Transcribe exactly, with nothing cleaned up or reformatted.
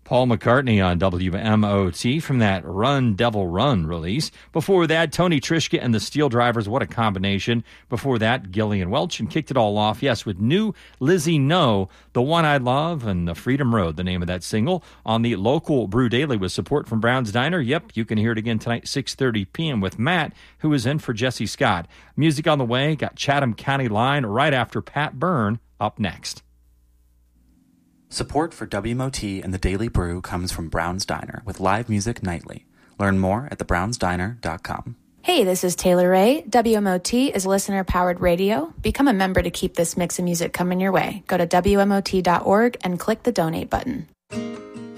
Paul McCartney on W M O T from that Run Devil Run release. Before that, Tony Trischka and the Steel Drivers. What a combination. Before that, Gillian Welch, and kicked it all off, yes, with new Lizzie No, The One I Love, and The Freedom Road, the name of that single, on the local Brew Daily with support from Brown's Diner. Yep, you can hear it again tonight, six thirty p.m. with Matt, who is in for Jesse Scott. Music on the way, got Chatham County Line right after Pat Byrne up next. Support for W M O T and the Daily Brew comes from Brown's Diner with live music nightly. Learn more at the browns diner dot com. Hey, this is Taylor Ray. W M O T is listener-powered radio. Become a member to keep this mix of music coming your way. Go to W M O T dot org and click the donate button.